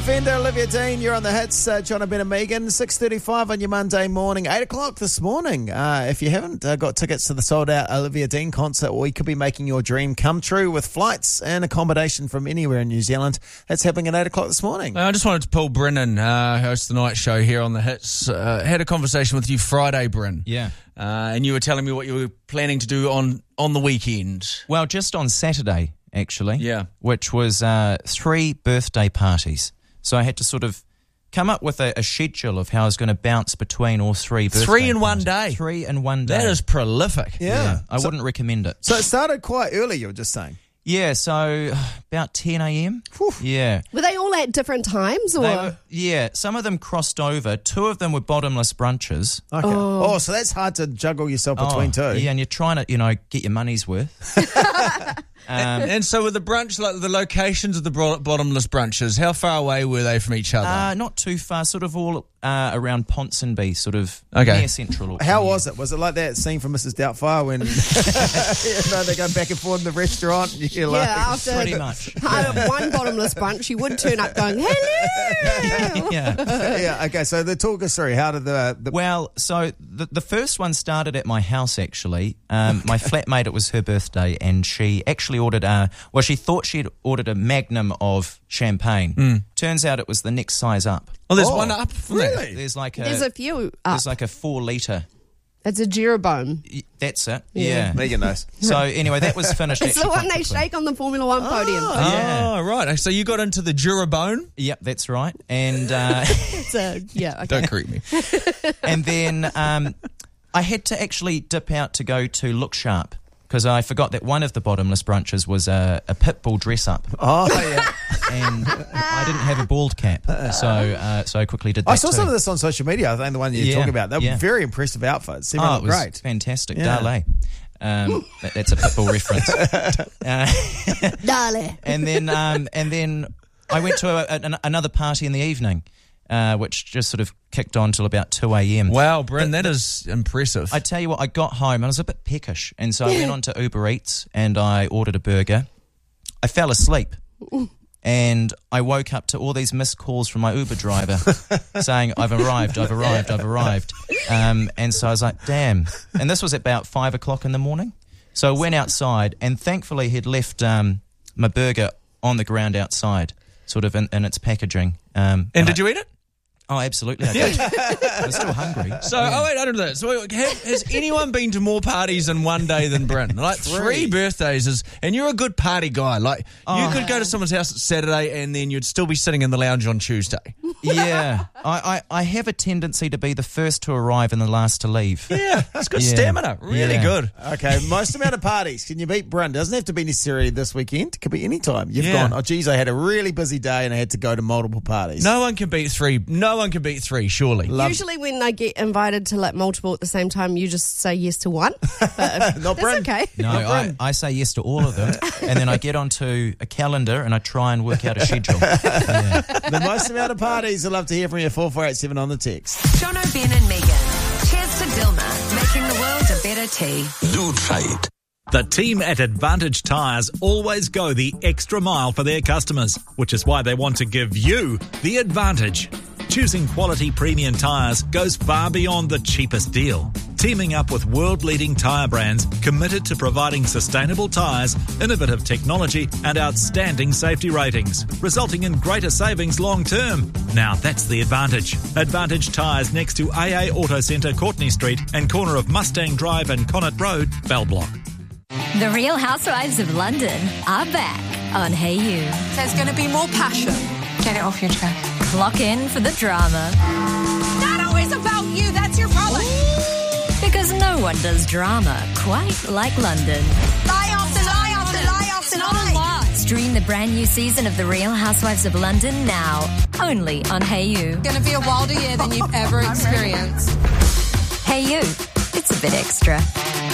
Fender, Olivia Dean, you're on the hits. John, Ben and Megan, 6:35 on your Monday morning, 8 o'clock this morning. If you haven't got tickets to the sold-out Olivia Dean concert, we could be making your dream come true with flights and accommodation from anywhere in New Zealand. That's happening at 8 o'clock this morning. I just wanted to pull Brennan, host the night show here on the hits. Had a conversation with you Friday, Bryn. Yeah. And you were telling me what you were planning to do on the weekend. Well, just on Saturday, actually. Yeah. Which was 3 birthday parties. So I had to sort of come up with a schedule of how I was going to bounce between all 3 birthday 3 in one parties. day? 3 in one day. That is prolific. Yeah. I wouldn't recommend it. So it started quite early, you were just saying? Yeah, so about 10 a.m. Yeah. Were they all at different times? Or? Some of them crossed over. 2 of them were bottomless brunches. Okay. Oh, so that's hard to juggle yourself between two. Yeah, and you're trying to, get your money's worth. And so with the brunch, like the locations of the bottomless brunches, how far away were they from each other? Not too far, sort of all around Ponsonby, sort of Okay. near Central Auckland. How was it? Was it like that scene from Mrs. Doubtfire when they go back and forth in the restaurant? You're like, After Pretty much. one bottomless brunch, you would turn up going, hello! Yeah. okay, so talk us through. How did the Well, so the first one started at my house, actually. My flatmate, it was her birthday, and she actually ordered she thought she'd ordered a magnum of champagne. Turns out it was the next size up. Oh, there's one up from there. really? There's like a There's a few up. there's like a 4 litre. It's a Jeroboam. That's it. Yeah. Megan knows. So anyway, that was finished. It's the actually one quite they quickly. shake on the Formula One podium. Yeah. Oh, right. So you got into the Jeroboam? Yep, that's right. And Okay. Don't correct me. and then I had to actually dip out to go to Look Sharp because I forgot that one of the bottomless brunches was a pit bull dress up. Oh, yeah. And I didn't have a bald cap, so I quickly did that I saw too. some of this on social media. I think the one you're talking about. They were very impressive outfits. Seemed it was great. fantastic. Yeah. Dale. That's a pit bull reference. Dale. And then I went to another party in the evening, which just sort of kicked on till about 2 a.m. Wow, Bryn, that is impressive. I tell you what, I got home and I was a bit peckish, and so I went on to Uber Eats and I ordered a burger. I fell asleep. And I woke up to all these missed calls from my Uber driver saying, I've arrived. And so I was like, damn. And this was about 5 o'clock in the morning. So I went outside, and thankfully he'd left my burger on the ground outside, sort of in its packaging. and did you eat it? Oh, absolutely. I did. I was still hungry. So, I don't know that. So, has anyone been to more parties in one day than Bryn? Like 3 birthdays and you're a good party guy. Like you could go to someone's house Saturday and then you'd still be sitting in the lounge on Tuesday. Yeah. I have a tendency to be the first to arrive and the last to leave. Yeah, that's good stamina. Really good. Okay, most amount of parties. Can you beat Bryn? Doesn't have to be necessarily this weekend. It could be any time. You've gone, oh, geez, I had a really busy day and I had to go to multiple parties. No one can beat 3. No one can beat 3, surely. Usually when I get invited to like multiple at the same time, you just say yes to one. But Not that's Bryn. okay. No, I say yes to all of them, and then I get onto a calendar and I try and work out a schedule. Yeah. The most amount of parties. I'd love to hear from you. 4487 on the text. Jono, Ben and Megan. Cheers to Dilma, making the world a better tea. Do trade. The team at Advantage Tyres always go the extra mile for their customers, which is why they want to give you the advantage. Choosing quality premium tyres goes far beyond the cheapest deal. Teaming up with world-leading tyre brands committed to providing sustainable tyres, innovative technology and outstanding safety ratings, resulting in greater savings long-term. Now that's the advantage. Advantage Tyres next to AA Auto Centre, Courtney Street and corner of Mustang Drive and Connaught Road, Bell Block. The Real Housewives of London are back on Hey You. There's going to be more passion. Get it off your chest. Clock in for the drama. Not always about you, that's your problem. Because no one does drama quite like London. Lie after lie after lie after lie. Stream the brand new season of The Real Housewives of London now. Only on Hey You. Going to be a wilder year than you've ever experienced. Hey You. It's a bit extra.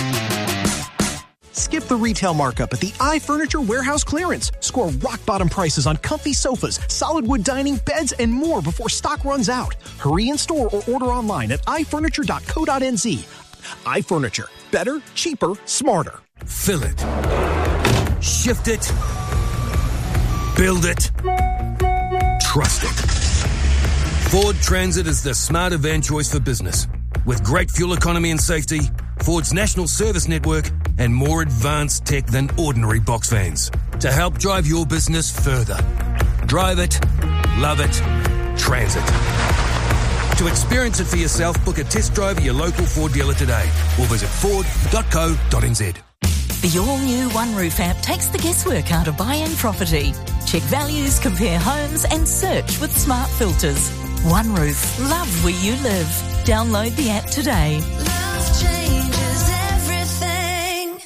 Skip the retail markup at the iFurniture Warehouse Clearance. Score rock-bottom prices on comfy sofas, solid wood dining, beds, and more before stock runs out. Hurry in store or order online at ifurniture.co.nz. iFurniture. Better, cheaper, smarter. Fill it. Shift it. Build it. trusted. Ford Transit is the smarter van choice for business. With great fuel economy and safety, Ford's national service network, and more advanced tech than ordinary box vans to help drive your business further. Drive it, love it, Transit. To experience it for yourself, book a test drive at your local Ford dealer today or visit ford.co.nz. The all-new One Roof app takes the guesswork out of buying property. Check values, compare homes and search with smart filters. One Roof. Love where you live. Download the app today. Love changes everything.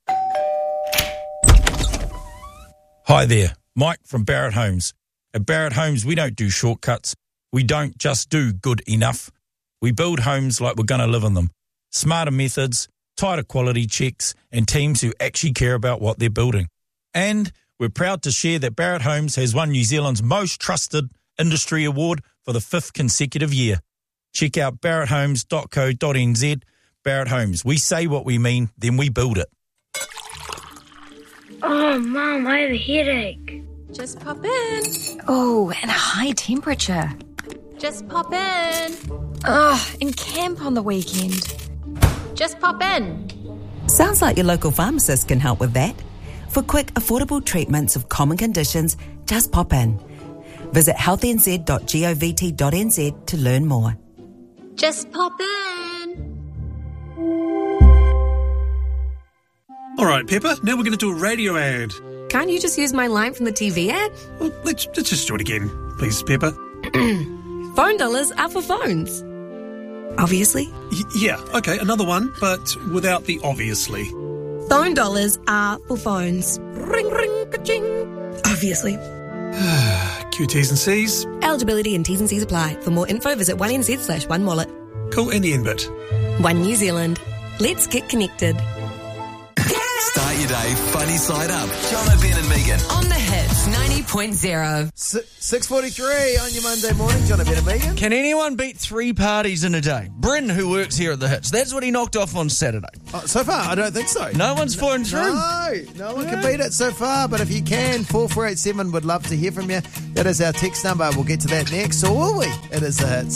Hi there, Mike from Barrett Homes. At Barrett Homes, we don't do shortcuts. We don't just do good enough. We build homes like we're going to live in them. Smarter methods, tighter quality checks, and teams who actually care about what they're building. And we're proud to share that Barrett Homes has won New Zealand's most trusted industry award for the 5th consecutive year. Check out barretthomes.co.nz. Barrett Homes. We say what we mean, then we build it. Oh, Mum, I have a headache. Just pop in. Oh, and a high temperature. Just pop in. Oh, and camp on the weekend. Just pop in. Sounds like your local pharmacist can help with that. For quick, affordable treatments of common conditions, just pop in. Visit healthnz.govt.nz to learn more. Just pop in. All right, Pepper, now we're going to do a radio ad. Can't you just use my line from the TV ad? Well, let's just do it again, please, Pepper. Phone dollars are for phones. Obviously. Yeah, okay, another one, but without the obviously. Phone dollars are for phones. Ring, ring, ka-ching. Obviously. Q's and C's. Eligibility and T's and C's apply. For more info, visit 1nz/1wallet. Cool, and the end bit. One New Zealand. Let's get connected. Start your day funny side up. John O'Brien and Megan. On the Hits 90.0. 6:43 on your Monday morning, John O'Brien and Megan. Can anyone beat 3 parties in a day? Bryn, who works here at the Hits, that's what he knocked off on Saturday. So far, I don't think so. No one's fallen through. No one can beat it so far, but if you can, 4487 would love to hear from you. That is our text number. We'll get to that next, or will we? It is the Hits.